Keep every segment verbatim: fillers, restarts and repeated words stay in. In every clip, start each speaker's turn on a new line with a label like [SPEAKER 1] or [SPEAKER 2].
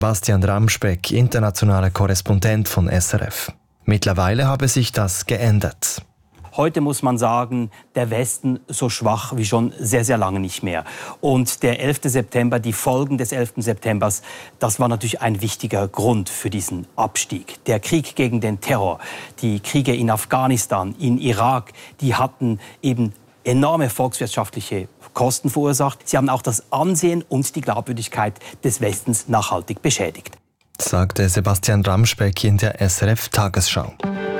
[SPEAKER 1] Bastian Ramspeck, internationaler Korrespondent von S R F. Mittlerweile habe sich das geändert.
[SPEAKER 2] Heute muss man sagen, der Westen so schwach wie schon sehr, sehr lange nicht mehr. Und der elfte September, die Folgen des elften Septembers, das war natürlich ein wichtiger Grund für diesen Abstieg. Der Krieg gegen den Terror, die Kriege in Afghanistan, in Irak, die hatten eben enorme volkswirtschaftliche Kosten verursacht. Sie haben auch das Ansehen und die Glaubwürdigkeit des Westens nachhaltig beschädigt,
[SPEAKER 1] sagte Sebastian Ramspeck in der S R F-Tagesschau.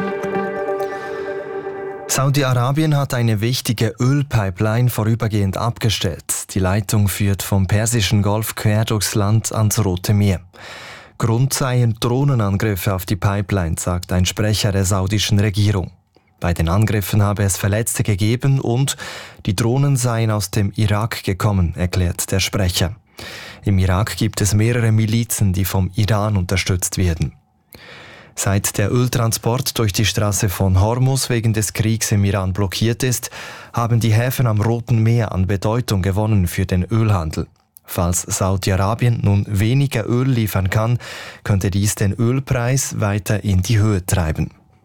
[SPEAKER 1] Saudi-Arabien hat eine wichtige Ölpipeline vorübergehend abgestellt. Die Leitung führt vom Persischen Golf quer durchs Land ans Rote Meer. Grund seien Drohnenangriffe auf die Pipeline, sagt ein Sprecher der saudischen Regierung. Bei den Angriffen habe es Verletzte gegeben und die Drohnen seien aus dem Irak gekommen, erklärt der Sprecher. Im Irak gibt es mehrere Milizen, die vom Iran unterstützt werden. Seit der Öltransport durch die Straße von Hormuz wegen des Kriegs im Iran blockiert ist, haben die Häfen am Roten Meer an Bedeutung gewonnen für den Ölhandel. Falls Saudi-Arabien nun weniger Öl liefern kann, könnte dies den Ölpreis weiter in die Höhe treiben.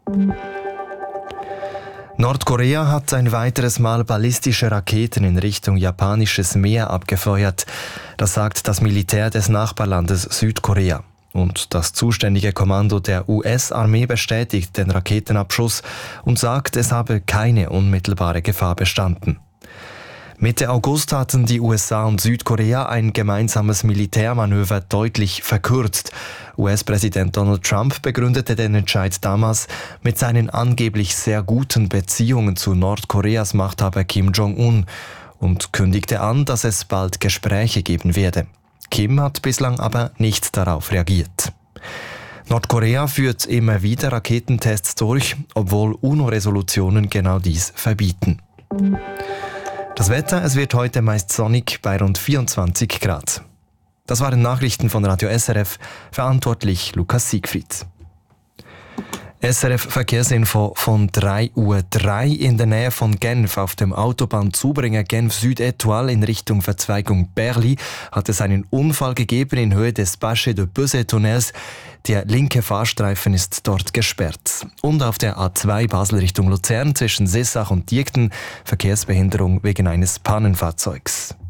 [SPEAKER 1] Nordkorea hat ein weiteres Mal ballistische Raketen in Richtung japanisches Meer abgefeuert. Das sagt das Militär des Nachbarlandes Südkorea. Und das zuständige Kommando der U S-Armee bestätigt den Raketenabschuss und sagt, es habe keine unmittelbare Gefahr bestanden. Mitte August hatten die U S A und Südkorea ein gemeinsames Militärmanöver deutlich verkürzt. U S-Präsident Donald Trump begründete den Entscheid damals mit seinen angeblich sehr guten Beziehungen zu Nordkoreas Machthaber Kim Jong-un und kündigte an, dass es bald Gespräche geben werde. Kim hat bislang aber nicht darauf reagiert. Nordkorea führt immer wieder Raketentests durch, obwohl UNO-Resolutionen genau dies verbieten. Das Wetter, es wird heute meist sonnig bei rund vierundzwanzig Grad. Das waren Nachrichten von Radio S R F, verantwortlich Lukas Siegfried. S R F-Verkehrsinfo von drei Uhr drei in der Nähe von Genf auf dem Autobahnzubringer Genf-Süd-Etoile in Richtung Verzweigung Berly hat es einen Unfall gegeben in Höhe des Bachet de Beuze-Tunnels. Der linke Fahrstreifen ist dort gesperrt. Und auf der A zwei Basel Richtung Luzern zwischen Sissach und Diekten Verkehrsbehinderung wegen eines Pannenfahrzeugs.